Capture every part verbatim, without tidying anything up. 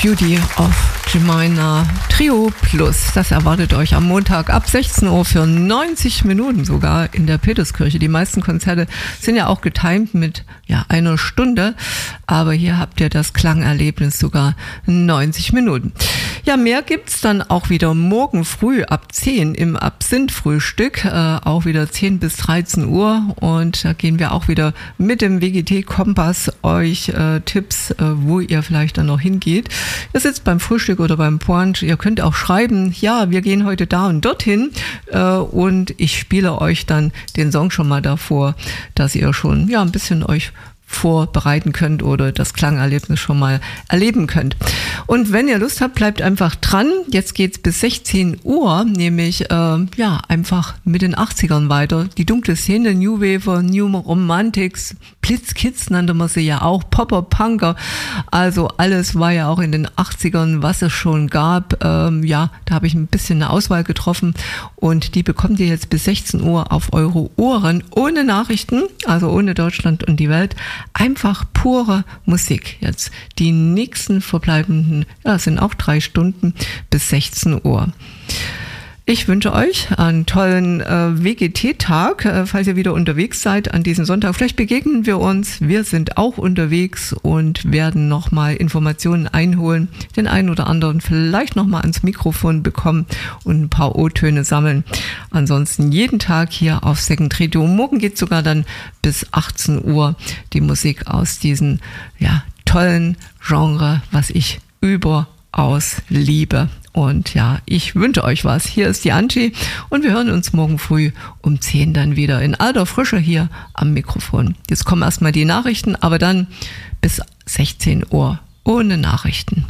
Beauty of Jemina Trio Plus. Das erwartet euch am Montag ab sechzehn Uhr für neunzig Minuten sogar in der Peterskirche. Die meisten Konzerte sind ja auch getimt mit ja, einer Stunde, aber hier habt ihr das Klangerlebnis sogar neunzig Minuten. Ja, mehr gibt's dann auch wieder morgen früh ab zehn im Absinth-Frühstück, äh, auch wieder zehn bis dreizehn Uhr, und da gehen wir auch wieder mit dem W G T-Kompass euch äh, Tipps, äh, wo ihr vielleicht dann noch hingeht. Ihr sitzt beim Frühstück oder beim Brunch, ihr könnt auch schreiben, ja, wir gehen heute da und dorthin, äh, und ich spiele euch dann den Song schon mal davor, dass ihr schon ja ein bisschen euch vorbereiten könnt oder das Klangerlebnis schon mal erleben könnt. Und wenn ihr Lust habt, bleibt einfach dran. Jetzt geht's bis sechzehn Uhr, nämlich äh, ja einfach mit den achtzigern weiter. Die dunkle Szene, New Waver, New Romantics, Blitzkids nannte man sie ja auch, Popper, Punker. Also alles war ja auch in den achtzigern, was es schon gab. Ähm, ja, da habe ich ein bisschen eine Auswahl getroffen und die bekommt ihr jetzt bis sechzehn Uhr auf eure Ohren, ohne Nachrichten, also ohne Deutschland und die Welt. Einfach pure Musik. Jetzt die nächsten verbleibenden, ja, sind auch drei Stunden bis sechzehn Uhr. Ich wünsche euch einen tollen äh, W G T-Tag, äh, falls ihr wieder unterwegs seid an diesem Sonntag. Vielleicht begegnen wir uns. Wir sind auch unterwegs und werden nochmal Informationen einholen, den einen oder anderen vielleicht nochmal ans Mikrofon bekommen und ein paar O-Töne sammeln. Ansonsten jeden Tag hier auf Second Radio. Morgen geht sogar dann bis achtzehn Uhr die Musik aus diesem ja, tollen Genre, was ich überaus liebe. Und ja, ich wünsche euch was. Hier ist die Angie und wir hören uns morgen früh um zehn dann wieder in alter Frische hier am Mikrofon. Jetzt kommen erstmal die Nachrichten, aber dann bis sechzehn Uhr ohne Nachrichten.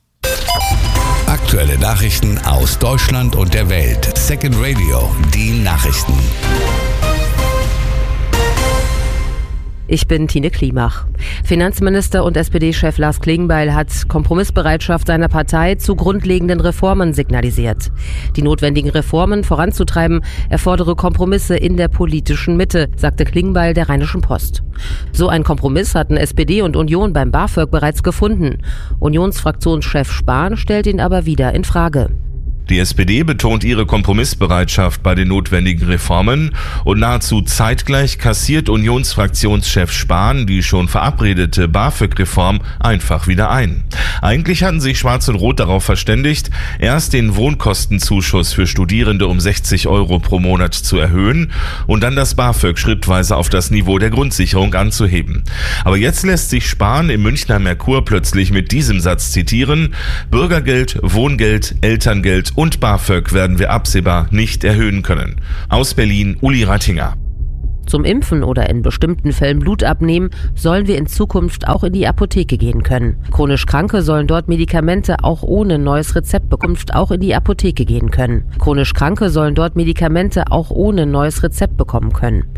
Aktuelle Nachrichten aus Deutschland und der Welt. Second Radio, die Nachrichten. Ich bin Tine Klimach. Finanzminister und S P D-Chef Lars Klingbeil hat Kompromissbereitschaft seiner Partei zu grundlegenden Reformen signalisiert. Die notwendigen Reformen voranzutreiben erfordere Kompromisse in der politischen Mitte, sagte Klingbeil der Rheinischen Post. So ein Kompromiss hatten S P D und Union beim BAföG bereits gefunden. Unionsfraktionschef Spahn stellt ihn aber wieder in Frage. Die S P D betont ihre Kompromissbereitschaft bei den notwendigen Reformen und nahezu zeitgleich kassiert Unionsfraktionschef Spahn die schon verabredete BAföG-Reform einfach wieder ein. Eigentlich hatten sich Schwarz und Rot darauf verständigt, erst den Wohnkostenzuschuss für Studierende um sechzig Euro pro Monat zu erhöhen und dann das BAföG schrittweise auf das Niveau der Grundsicherung anzuheben. Aber jetzt lässt sich Spahn im Münchner Merkur plötzlich mit diesem Satz zitieren: Bürgergeld, Wohngeld, Elterngeld und BAföG werden wir absehbar nicht erhöhen können. Aus Berlin, Uli Rattinger. Zum Impfen oder in bestimmten Fällen Blut abnehmen, sollen wir in Zukunft auch in die Apotheke gehen können. Chronisch Kranke sollen dort Medikamente auch ohne neues Rezept bekommen, auch in die Apotheke gehen können. Chronisch Kranke sollen dort Medikamente auch ohne neues Rezept bekommen können.